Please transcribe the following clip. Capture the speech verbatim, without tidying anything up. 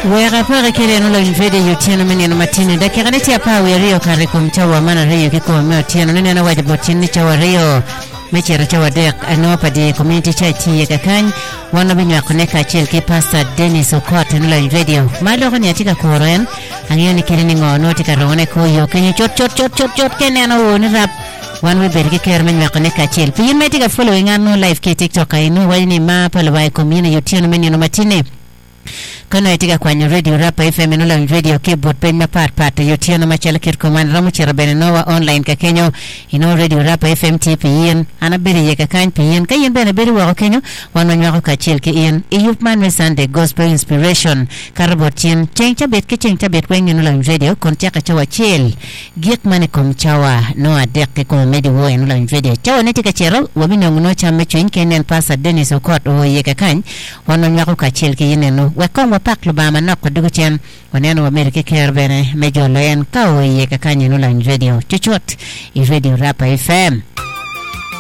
Wera pare kile no la invade yotiano meni no matini da kirani hapa werio kare kumchawa mana reyo kiko meo tiano nene na wajibu chini chawa reyo mechera chawa dek ano padi community chati ya kakany wana binyo akoneka chel ke pastor Dennis Okot no la invade malo kani atika koren angyo ni kile ni ngono tika rone ko yo kenyo chot chot chot chot chot kene ano ni rap wan we berge ker men akoneka chel pin metika following ano live ke TikTok aino wani ma pala wa community yotiano meni no matini kana itika kwenye radio rapa F M nula radio keyboard pen na part part yotiano machala kirkoman ramu chirabene nowa online ka Kenya ino radio rapa F M T P N anabiri yeka kan P N kayen bene beri wa Kenya wanwa wako kachil ke Ian Iyupman Mesande Gospel Inspiration karabotin chencha bet ke chencha bet kwenye nula radio kontiaka chawa chil giek mane kumchawa noa dek ko medi wo nula radio chawa netika chero wabino ngono chame chen kenen pasa Dennis Okot o yeka kan wanwa wako kachil ke yineno wakong pak lo ba manok dugo chen waneno America care bene mejo len kawe ye kakanye no la radio chuchot i radio rapa F M